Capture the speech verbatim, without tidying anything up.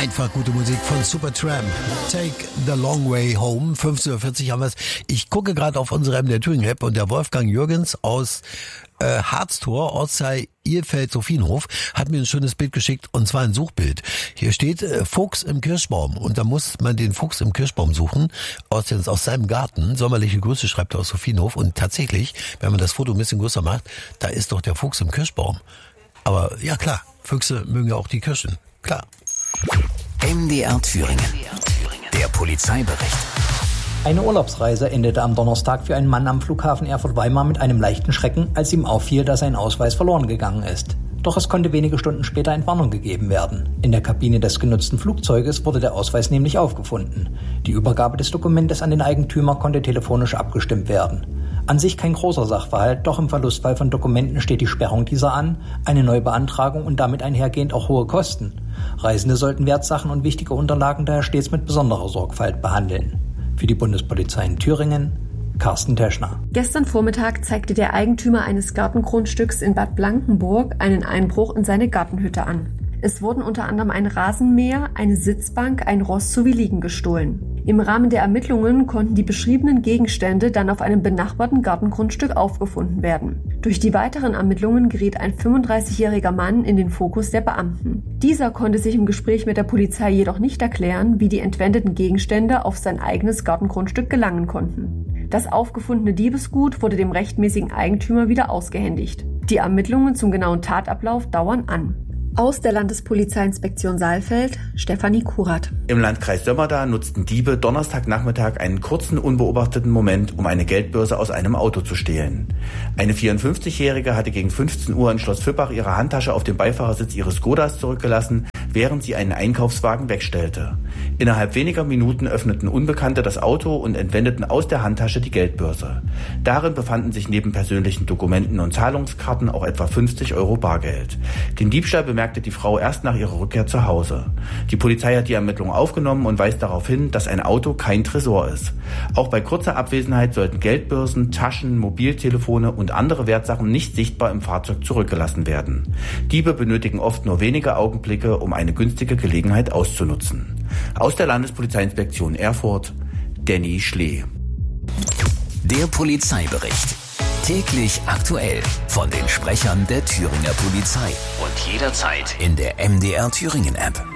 Einfach gute Musik von Supertramp. Take the long way home. fünfzehn Uhr vierzig haben wir es. Ich gucke gerade auf unsere M D R Thüringen App und der Wolfgang Jürgens aus äh, Harztor, Ortsteil Irfeld-Sophienhof, hat mir ein schönes Bild geschickt, und zwar ein Suchbild. Hier steht äh, Fuchs im Kirschbaum, und da muss man den Fuchs im Kirschbaum suchen, aus, aus seinem Garten. Sommerliche Grüße schreibt er aus Sophienhof, und tatsächlich, wenn man das Foto ein bisschen größer macht, da ist doch der Fuchs im Kirschbaum. Aber ja klar, Füchse mögen ja auch die Kirschen, klar. M D R Thüringen. Der Polizeibericht. Eine Urlaubsreise endete am Donnerstag für einen Mann am Flughafen Erfurt-Weimar mit einem leichten Schrecken, als ihm auffiel, dass sein Ausweis verloren gegangen ist. Doch es konnte wenige Stunden später Entwarnung gegeben werden. In der Kabine des genutzten Flugzeuges wurde der Ausweis nämlich aufgefunden. Die Übergabe des Dokumentes an den Eigentümer konnte telefonisch abgestimmt werden. An sich kein großer Sachverhalt, doch im Verlustfall von Dokumenten steht die Sperrung dieser an, eine Neubeantragung und damit einhergehend auch hohe Kosten. Reisende sollten Wertsachen und wichtige Unterlagen daher stets mit besonderer Sorgfalt behandeln. Für die Bundespolizei in Thüringen, Carsten Teschner. Gestern Vormittag zeigte der Eigentümer eines Gartengrundstücks in Bad Blankenburg einen Einbruch in seine Gartenhütte an. Es wurden unter anderem ein Rasenmäher, eine Sitzbank, ein Rost sowie Liegen gestohlen. Im Rahmen der Ermittlungen konnten die beschriebenen Gegenstände dann auf einem benachbarten Gartengrundstück aufgefunden werden. Durch die weiteren Ermittlungen geriet ein fünfunddreißigjähriger Mann in den Fokus der Beamten. Dieser konnte sich im Gespräch mit der Polizei jedoch nicht erklären, wie die entwendeten Gegenstände auf sein eigenes Gartengrundstück gelangen konnten. Das aufgefundene Diebesgut wurde dem rechtmäßigen Eigentümer wieder ausgehändigt. Die Ermittlungen zum genauen Tatablauf dauern an. Aus der Landespolizeiinspektion Saalfeld, Stefanie Kurat. Im Landkreis Sömmerda nutzten Diebe Donnerstagnachmittag einen kurzen, unbeobachteten Moment, um eine Geldbörse aus einem Auto zu stehlen. Eine vierundfünfzigjährige hatte gegen fünfzehn Uhr in Schloss Fippach ihre Handtasche auf dem Beifahrersitz ihres Skodas zurückgelassen, während sie einen Einkaufswagen wegstellte. Innerhalb weniger Minuten öffneten Unbekannte das Auto und entwendeten aus der Handtasche die Geldbörse. Darin befanden sich neben persönlichen Dokumenten und Zahlungskarten auch etwa fünfzig Euro Bargeld. Den Diebstahl bemerkte die Frau erst nach ihrer Rückkehr zu Hause. Die Polizei hat die Ermittlung aufgenommen und weist darauf hin, dass ein Auto kein Tresor ist. Auch bei kurzer Abwesenheit sollten Geldbörsen, Taschen, Mobiltelefone und andere Wertsachen nicht sichtbar im Fahrzeug zurückgelassen werden. Diebe benötigen oft nur wenige Augenblicke, um eine günstige Gelegenheit auszunutzen. Aus der Landespolizeiinspektion Erfurt, Danny Schlee. Der Polizeibericht. Täglich aktuell von den Sprechern der Thüringer Polizei und jederzeit in der M D R Thüringen App.